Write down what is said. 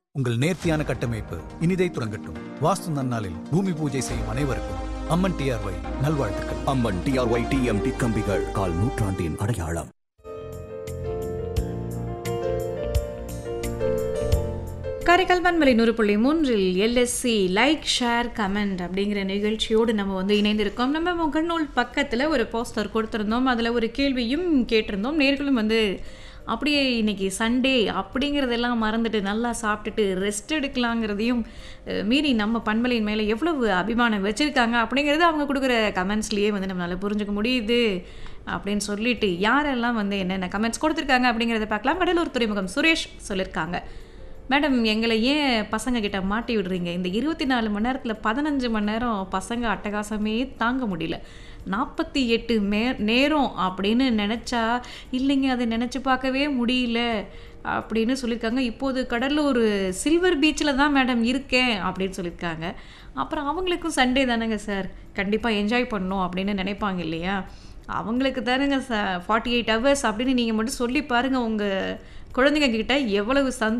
உங்கள் நேர்த்தியான கட்டமைப்பு இனிதை துறங்கட்டும். வாஸ்து நன்னாளில் பூமி பூஜை செய்யும் அனைவருக்கும் அம்மன் டிஆர்ஒய் நல்வாழ்த்துக்கள். அம்மன் டிஆர்ஒய் டிஎம்டி கம்பிகள் கால் நூற்றாண்டின் அடையாளம். காரைக்கால் பண்பலை 100.3 எல்எஸ்சி லைக் ஷேர் கமெண்ட் அப்படிங்கிற நிகழ்ச்சியோடு நம்ம வந்து இணைந்திருக்கோம். நம்ம முகநூல் பக்கத்தில் ஒரு போஸ்டர் கொடுத்துருந்தோம். அதில் ஒரு கேள்வியும் கேட்டிருந்தோம். நேர்களும் வந்து அப்படியே இன்னைக்கு சண்டே அப்படிங்கிறதெல்லாம் மறந்துட்டு நல்லா சாப்பிட்டுட்டு ரெஸ்ட் எடுக்கலாங்கிறதையும் மீறி நம்ம பண்பலையின் மேலே எவ்வளவு அபிமானம் வச்சுருக்காங்க அப்படிங்கிறது அவங்க கொடுக்குற கமெண்ட்ஸ்லேயே வந்து நம்மளால் புரிஞ்சுக்க முடியுது அப்படின்னு சொல்லிட்டு யாரெல்லாம் வந்து என்னென்ன கமெண்ட்ஸ் கொடுத்துருக்காங்க அப்படிங்கிறத பார்க்கலாம். கடலூர் துறைமுகம் சுரேஷ் சொல்லியிருக்காங்க, மேடம் எங்களை ஏன் பசங்க கிட்ட மாட்டி விடுறீங்க? இந்த 24 மணி நேரத்தில் 15 மணி நேரம் பசங்க அட்டகாசமே தாங்க முடியல. 48 நேரம் அப்படின்னு நினச்சா இல்லைங்க, அதை நினச்சி பார்க்கவே முடியல அப்படின்னு சொல்லியிருக்காங்க. இப்போது கடலூர் சில்வர் பீச்சில் தான் மேடம் இருக்கேன் அப்படின்னு சொல்லியிருக்காங்க. அப்புறம் அவங்களுக்கும் சண்டே தானேங்க சார், கண்டிப்பாக என்ஜாய் பண்ணணும் அப்படின்னு நினைப்பாங்க இல்லையா? அவங்களுக்கு தானுங்க 48 ஹவர்ஸ் அப்படின்னு நீங்கள் மட்டும் சொல்லி பாருங்கள், உங்கள் குழந்தைங்க கிட்ட எவ்வளவு